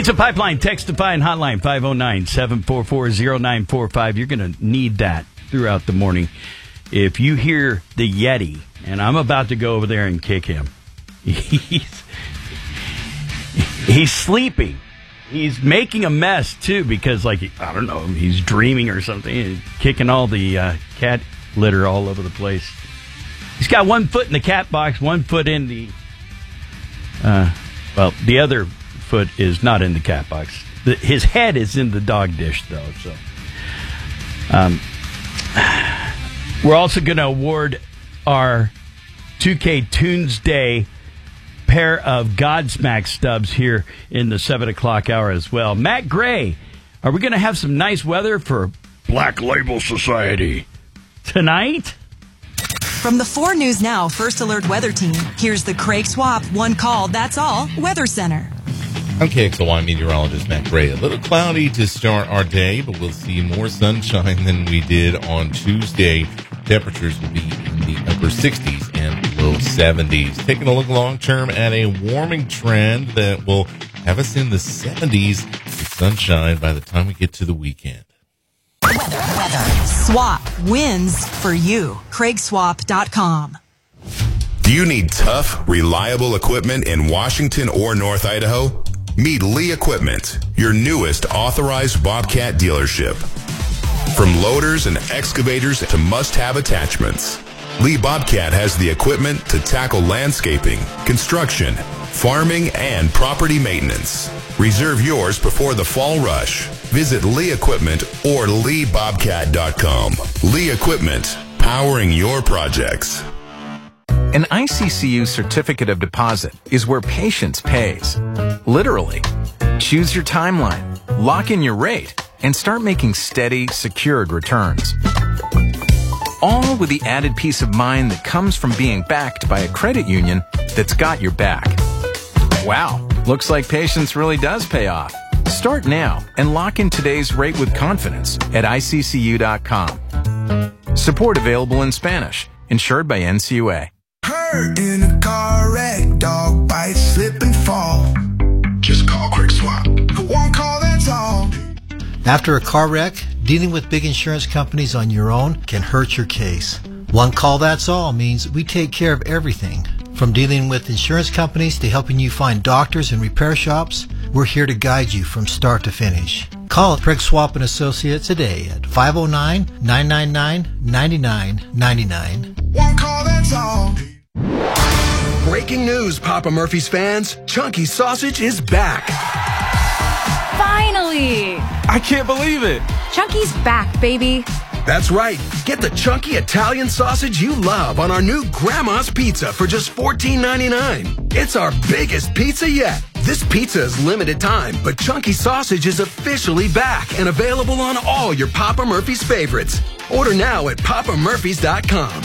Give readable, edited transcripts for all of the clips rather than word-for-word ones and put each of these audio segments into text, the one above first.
Pizza Pipeline, Text-to-Fine Hotline, 509-744-0945. You're going to need that throughout the morning. If you hear the Yeti, and I'm about to go over there and kick him, he's sleeping. He's making a mess, too, because, like, I don't know, he's dreaming or something, he's kicking all the cat litter all over the place. He's got 1 foot in the cat box, 1 foot in the... the other foot is not in the cat box. His head is in the dog dish, though. So, we're also going to award our 2K Tuesday pair of Godsmack stubs here in the 7 o'clock hour as well. Matt Gray, are we going to have some nice weather for Black Label Society tonight? From the 4 News Now First Alert Weather Team, here's the Craig Swap One Call, That's All Weather Center. I'm KXLY meteorologist Matt Gray. A little cloudy to start our day, but we'll see more sunshine than we did on Tuesday. Temperatures will be in the upper 60s and low 70s. Taking a look long-term at a warming trend that will have us in the 70s with sunshine by the time we get to the weekend. Weather. Swap wins for you. CraigSwap.com. Do you need tough, reliable equipment in Washington or North Idaho? Meet Lee Equipment, your newest authorized Bobcat dealership. From loaders and excavators to must-have attachments, Lee Bobcat has the equipment to tackle landscaping, construction, farming, and property maintenance. Reserve yours before the fall rush. Visit Lee Equipment or LeeBobcat.com. Lee Equipment, powering your projects. An ICCU certificate of deposit is where patience pays. Literally. Choose your timeline, lock in your rate, and start making steady, secured returns. All with the added peace of mind that comes from being backed by a credit union that's got your back. Wow, looks like patience really does pay off. Start now and lock in today's rate with confidence at ICCU.com. Support available in Spanish. Insured by NCUA. Hurt in a car wreck, dog bite, slip and fall. Just call Quick Swap. One call, that's all. After a car wreck, dealing with big insurance companies on your own can hurt your case. One call, that's all means we take care of everything. From dealing with insurance companies to helping you find doctors and repair shops, we're here to guide you from start to finish. Call Craig Swap & Associates today at 509-999-9999. One call, that's all. Breaking news, Papa Murphy's fans. Chunky Sausage is back. Finally! I can't believe it. Chunky's back, baby. That's right. Get the chunky Italian sausage you love on our new Grandma's Pizza for just $14.99. It's our biggest pizza yet. This pizza is limited time, but Chunky Sausage is officially back and available on all your Papa Murphy's favorites. Order now at papamurphys.com.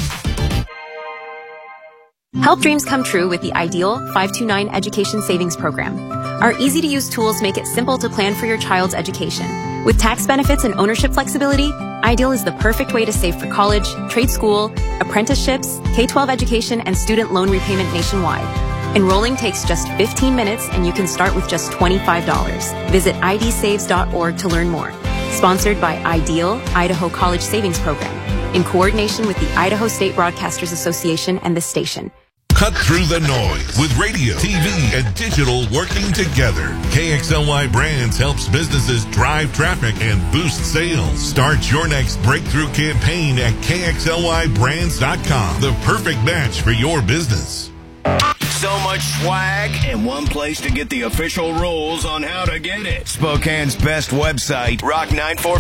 Help dreams come true with the Ideal 529 Education Savings Program. Our easy-to-use tools make it simple to plan for your child's education. With tax benefits and ownership flexibility, Ideal is the perfect way to save for college, trade school, apprenticeships, K-12 education, and student loan repayment nationwide. Enrolling takes just 15 minutes, and you can start with just $25. Visit idsaves.org to learn more. Sponsored by Ideal, Idaho College Savings Program, in coordination with the Idaho State Broadcasters Association and this station. Cut through the noise with radio, TV, and digital working together. KXLY Brands helps businesses drive traffic and boost sales. Start your next breakthrough campaign at KXLYBrands.com. The perfect match for your business. So much swag and one place to get the official rules on how to get it. Spokane's best website, Rock 945.